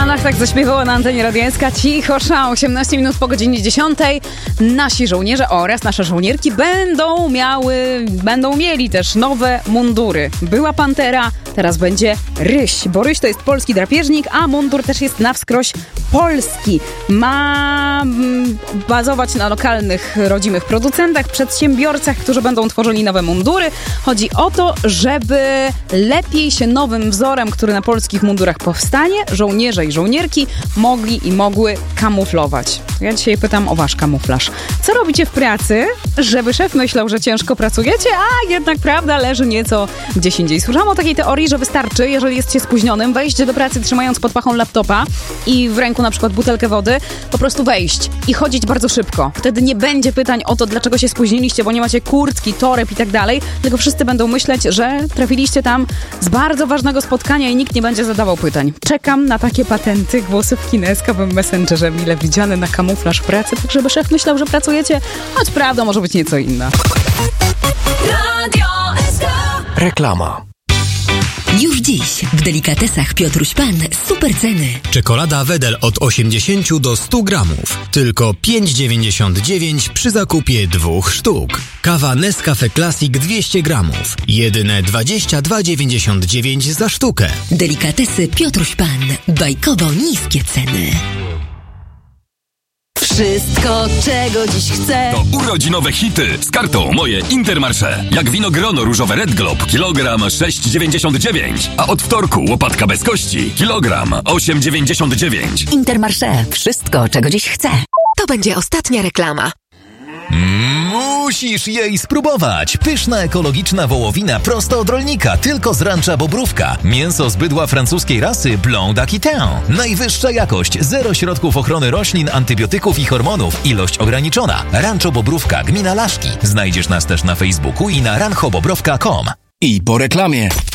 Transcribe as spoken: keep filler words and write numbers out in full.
Stanach tak zaśpiewała na antenie Radia S K Cicho Szał. osiemnaście minut po godzinie dziesiątej. Nasi żołnierze oraz nasze żołnierki będą miały, będą mieli też nowe mundury. Była Pantera, teraz będzie Ryś, bo Ryś to jest polski drapieżnik, a mundur też jest na wskroś polski. Ma bazować na lokalnych, rodzimych producentach, przedsiębiorcach, którzy będą tworzyli nowe mundury. Chodzi o to, żeby lepiej się nowym wzorem, który na polskich mundurach powstanie, żołnierze i żołnierki mogli i mogły kamuflować. Ja dzisiaj pytam o wasz kamuflaż. Co robicie w pracy, żeby szef myślał, że ciężko pracujecie, a jednak prawda leży nieco gdzieś indziej? Słyszałam o takiej teorii, że wystarczy, jeżeli jest się spóźnionym, wejść do pracy trzymając pod pachą laptopa i w ręku na przykład butelkę wody, po prostu wejść i chodzić bardzo szybko. Wtedy nie będzie pytań o to, dlaczego się spóźniliście, bo nie macie kurtki, toreb i tak dalej, tylko wszyscy będą myśleć, że trafiliście tam z bardzo ważnego spotkania i nikt nie będzie zadawał pytań. Czekam na takie patenty, głosówki na eskawym Messengerze, mile widziane na kamuflaż w pracy, tak żeby szef myślał, że pracujecie, choć prawda może być nieco inna. Radio S K. Reklama. Już dziś w Delikatesach Piotruś Pan super ceny. Czekolada Wedel od osiemdziesiąt do stu gramów. Tylko pięć dziewięćdziesiąt dziewięć przy zakupie dwóch sztuk. Kawa Nescafe Classic dwieście gramów. Jedyne dwadzieścia dwa dziewięćdziesiąt dziewięć za sztukę. Delikatesy Piotruś Pan. Bajkowo niskie ceny. Wszystko, czego dziś chcę. To urodzinowe hity z kartą Moje Intermarché. Jak wino grono różowe Red Globe, kilogram sześć dziewięćdziesiąt dziewięć, a od wtorku łopatka bez kości, kilogram osiem dziewięćdziesiąt dziewięć. Intermarché. Wszystko, czego dziś chcę. To będzie ostatnia reklama. Musisz jej spróbować. Pyszna, ekologiczna wołowina prosto od rolnika, tylko z Rancha Bobrówka. Mięso z bydła francuskiej rasy Blanc d'Aquitaine. Najwyższa jakość, zero środków ochrony roślin, antybiotyków i hormonów. Ilość ograniczona. Rancho Bobrówka, gmina Laszki. Znajdziesz nas też na Facebooku i na rancho bobrowka kropka com. I po reklamie.